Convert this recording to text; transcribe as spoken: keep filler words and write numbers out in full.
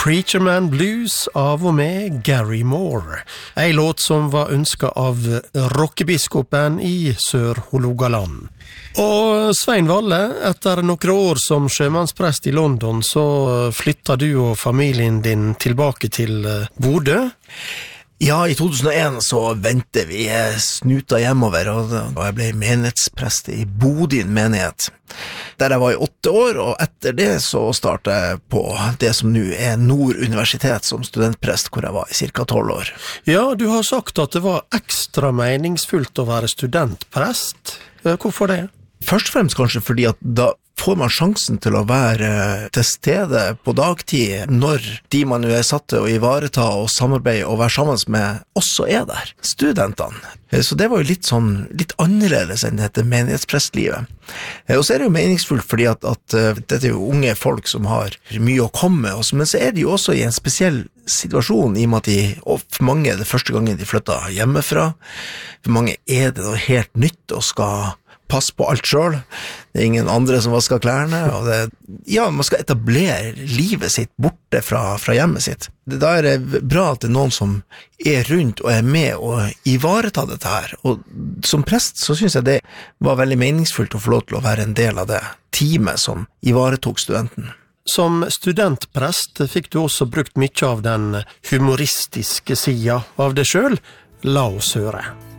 Preacher Man Blues av og med Gary Moore. En låt som var ønsket av rockebiskopen i Sør-Hålogaland. Og Svein Valle, etter noen år som sjømannsprest i London, så flyttet du og familien din tilbake til Bodø. Ja, i to tusen og en så ventet vi snuta hjemover, og jeg ble menighetsprest i Bodin menighet. Der jeg var i åtte år, og etter det så startet jeg på det som nå er Nord Universitet som studentprest, hvor jeg var i cirka tolv år. Ja, du har sagt at det var ekstra meningsfullt å være studentprest. Hvorfor det? Først og fremst kanskje fordi at da får man sjansen til å være til stede på dagtid når de man jo er satt til å ivareta og samarbeide og være sammen med også er der, studentene. Så det var jo litt sånn, litt annerledes enn dette menighetsprestlivet. Og så er det jo meningsfullt fordi at, at dette er jo unge folk som har mye å komme med, men så er de jo også i en spesiell situasjon i og med at de, og for mange er det første gangen de flytter hjemmefra, for mange er det noe helt nytt og skal pass på alt selv. Det er ingen andre som vasker klærne, og det, ja, man skal etablere livet sitt borte fra, fra hjemmet sitt. Da er det bra at det er noen som er rundt og er med og ivaretar dette her. Og som prest så synes jeg det var veldig meningsfullt å få lov til å være en del av det teamet som ivaretok studenten. Som studentprest fikk du også brukt mye av den humoristiske siden av det selv. La oss høre.